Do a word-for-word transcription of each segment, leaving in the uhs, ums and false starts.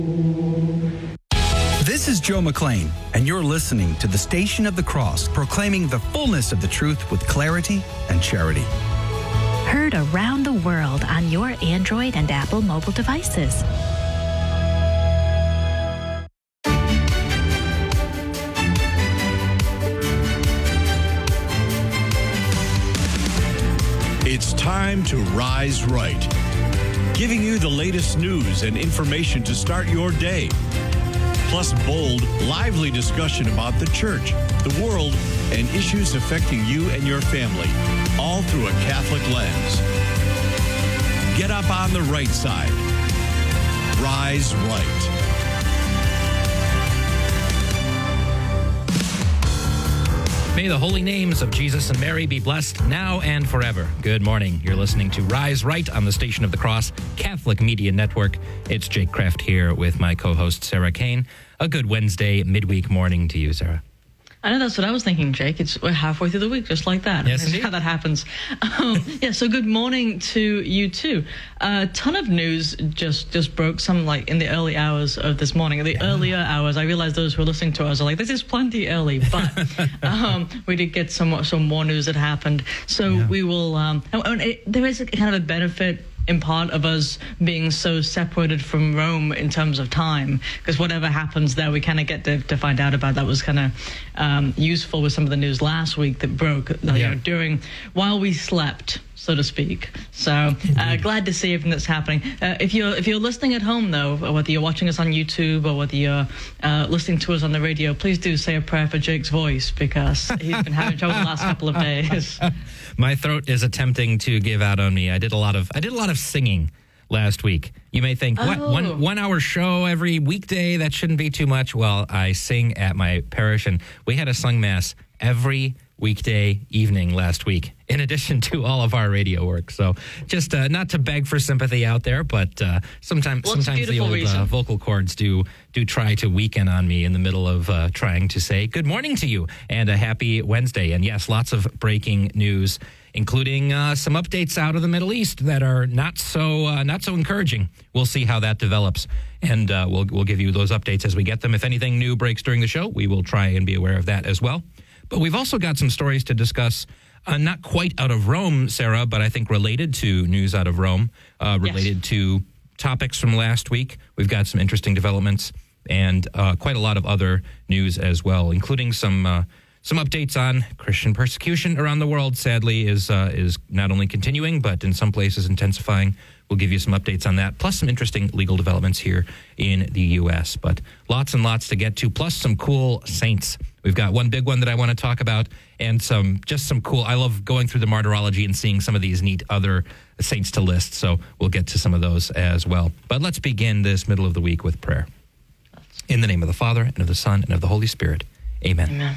This is Joe McLean, and you're listening to the Station of the Cross, proclaiming the fullness of the truth with clarity and charity. Heard around the world on your Android and Apple mobile devices. It's time to Rise Right, giving you the latest news and information to start your day. Plus bold, lively discussion about the church, the world, and issues affecting you and your family, all through a Catholic lens. Get up on the right side. Rise Right. May the holy names of Jesus and Mary be blessed now and forever. Good morning. You're listening to Rise Right on the Station of the Cross Catholic Media Network. It's Jake Kraft here with my co-host Sarah Kane. A good Wednesday midweek morning to you, Sarah. I know that's what I was thinking, Jake. It's we're halfway through the week, just like that. Yes, That's indeed. how that happens. Um, yeah, so good morning to you too. A uh, ton of news just just broke some like in the early hours of this morning. The yeah. earlier hours, I realized those who are listening to us are like, this is plenty early, but um, we did get some some more news that happened. So yeah. we will. Um, and it, there is a kind of a benefit in part of us being so separated from Rome in terms of time, because whatever happens there, we kind of get to, to find out about. That was kind of um, useful with some of the news last week that broke you yeah. know, during while we slept, so to speak. So uh, glad to see everything that's happening. Uh, if you're if you're listening at home, though, whether you're watching us on YouTube or whether you're uh, listening to us on the radio, please do say a prayer for Jake's voice, because he's been having trouble the last couple of days. My throat is attempting to give out on me. I did a lot of I did a lot of singing last week. You may think, what, oh. one one hour show every weekday, that shouldn't be too much. Well, I sing at my parish, and we had a sung mass every weekday evening last week, in addition to all of our radio work. So just uh, not to beg for sympathy out there, but uh, sometimes well, sometimes the old uh, vocal cords do do try to weaken on me in the middle of uh, trying to say good morning to you and a happy Wednesday. And yes, lots of breaking news, including uh, some updates out of the Middle East that are not so uh, not so encouraging. We'll see how that develops, and uh, we'll we'll give you those updates as we get them. If anything new breaks during the show, we will try and be aware of that as well. But we've also got some stories to discuss, uh, not quite out of Rome, Sarah, but I think related to news out of Rome, uh, related yes. to topics from last week. We've got some interesting developments and uh, quite a lot of other news as well, including some uh, some updates on Christian persecution around the world. Sadly, is uh, is not only continuing, but in some places intensifying. We'll give you some updates on that, plus some interesting legal developments here in the U S. But lots and lots to get to, plus some cool saints. We've got one big one that I want to talk about, and some just some cool. I love going through the martyrology and seeing some of these neat other saints to list. So we'll get to some of those as well. But let's begin this middle of the week with prayer. In the name of the Father, and of the Son, and of the Holy Spirit. Amen. Amen.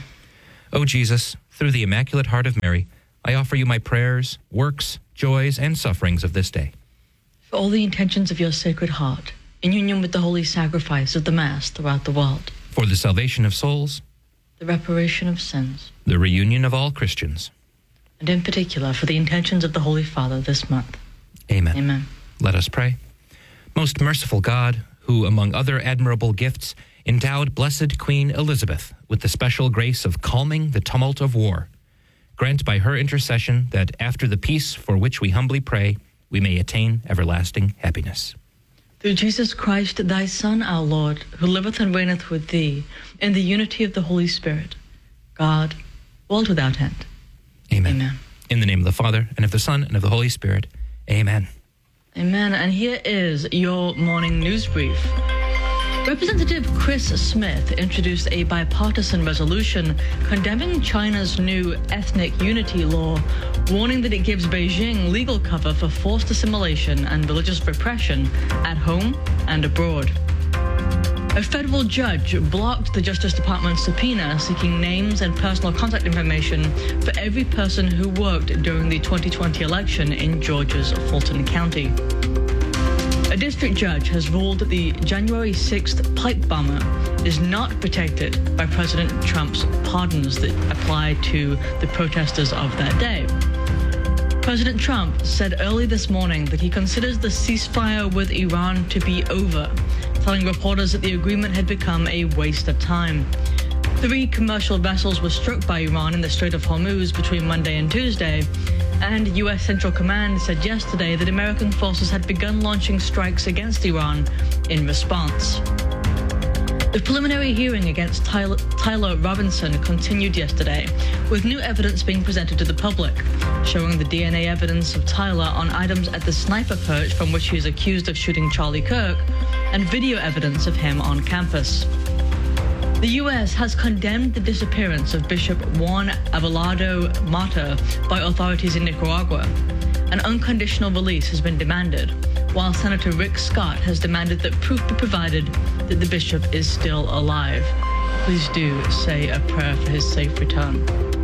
O Jesus, through the Immaculate Heart of Mary, I offer you my prayers, works, joys, and sufferings of this day. For all the intentions of your Sacred Heart, in union with the holy sacrifice of the Mass throughout the world. For the salvation of souls, the reparation of sins, the reunion of all Christians, and in particular for the intentions of the Holy Father this month. Amen. Amen. Let us pray. Most merciful God, who among other admirable gifts endowed Blessed Queen Elizabeth with the special grace of calming the tumult of war, grant by her intercession that after the peace for which we humbly pray, we may attain everlasting happiness. Through Jesus Christ, thy Son, our Lord, who liveth and reigneth with thee, in the unity of the Holy Spirit, God, world without end. Amen. Amen. In the name of the Father, and of the Son, and of the Holy Spirit. Amen. Amen. And here is your morning news brief. Representative Chris Smith introduced a bipartisan resolution condemning China's new ethnic unity law, warning that it gives Beijing legal cover for forced assimilation and religious repression at home and abroad. A federal judge blocked the Justice Department's subpoena seeking names and personal contact information for every person who worked during the twenty twenty election in Georgia's Fulton County. A district judge has ruled that the January sixth pipe bomber is not protected by President Trump's pardons that apply to the protesters of that day. President Trump said early this morning that he considers the ceasefire with Iran to be over, telling reporters that the agreement had become a waste of time. Three commercial vessels were struck by Iran in the Strait of Hormuz between Monday and Tuesday, and U S Central Command said yesterday that American forces had begun launching strikes against Iran in response. The preliminary hearing against Tyler, Tyler Robinson continued yesterday, with new evidence being presented to the public, showing the D N A evidence of Tyler on items at the sniper perch from which he is accused of shooting Charlie Kirk, and video evidence of him on campus. The U S has condemned the disappearance of Bishop Juan Abelardo Mata by authorities in Nicaragua. An unconditional release has been demanded, while Senator Rick Scott has demanded that proof be provided that the bishop is still alive. Please do say a prayer for his safe return.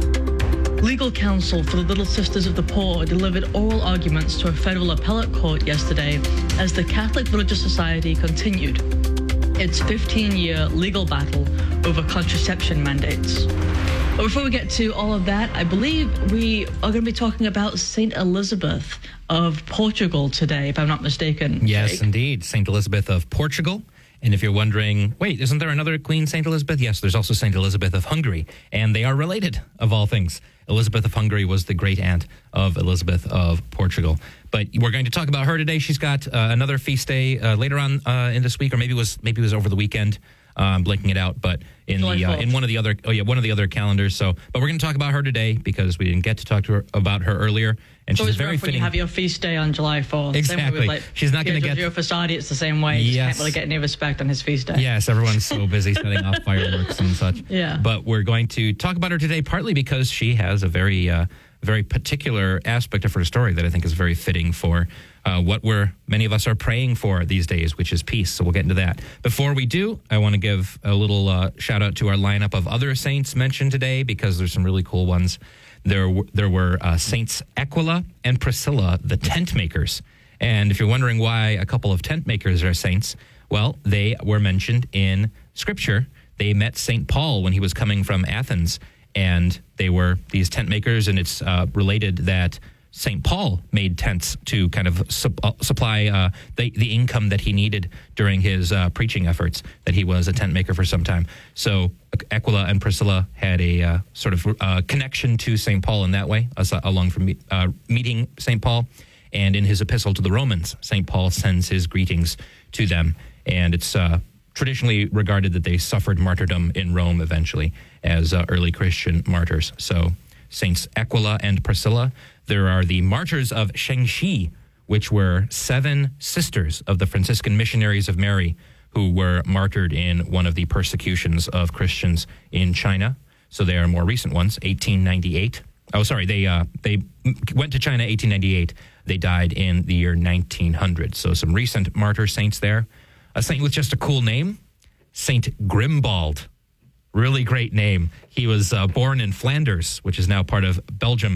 Legal counsel for the Little Sisters of the Poor delivered oral arguments to a federal appellate court yesterday as the Catholic Religious Society continued its fifteen-year legal battle over contraception mandates. But before we get to all of that, I believe we are going to be talking about Saint Elizabeth of Portugal today, if I'm not mistaken. Yes, Jake. indeed. Saint Elizabeth of Portugal. And if you're wondering, wait, isn't there another Queen Saint Elizabeth? Yes, there's also Saint Elizabeth of Hungary, and they are related, of all things. Elizabeth of Hungary was the great aunt of Elizabeth of Portugal. But we're going to talk about her today. She's got uh, another feast day uh, later on uh, in this week, or maybe it was maybe it was over the weekend. Uh, I'm blanking it out, but in the uh, in one of the other oh yeah one of the other calendars. So, but we're going to talk about her today because we didn't get to talk to her about her earlier, and so she's it's very rough fitting. When you have your feast day on July fourth. Exactly. Same way with, like, she's not going to get Giorgio Fasadi. It's the same way. You yes. just can't really get any respect on his feast day. Yes, everyone's so busy setting off fireworks and such. Yeah. But we're going to talk about her today, partly because she has a very, uh, very particular aspect of her story that I think is very fitting for uh, what we're many of us are praying for these days, which is peace. So we'll get into that. Before we do, I want to give a little uh, shout out to our lineup of other saints mentioned today because there's some really cool ones. There, w- there were uh, Saints Aquila and Priscilla, the tent makers. And if you're wondering why a couple of tent makers are saints, well, they were mentioned in Scripture. They met Saint Paul when he was coming from Athens, and they were these tent makers, and it's uh, related that Saint Paul made tents to kind of su- uh, supply uh, the, the income that he needed during his uh, preaching efforts, that he was a tent maker for some time. So Aquila and Priscilla had a uh, sort of uh, connection to Saint Paul in that way, as, uh, along from uh, meeting Saint Paul. And in his epistle to the Romans, Saint Paul sends his greetings to them. And it's uh, traditionally regarded that they suffered martyrdom in Rome eventually as uh, early Christian martyrs. So Saints Aquila and Priscilla. There are the martyrs of Shengxi, which were seven sisters of the Franciscan missionaries of Mary who were martyred in one of the persecutions of Christians in China. So they are more recent ones, eighteen ninety-eight. Oh, sorry, they uh, they went to China eighteen ninety-eight. They died in the year nineteen hundred. So some recent martyr saints there. A saint with just a cool name, Saint Grimbald. Really great name. He was uh, born in Flanders, which is now part of Belgium.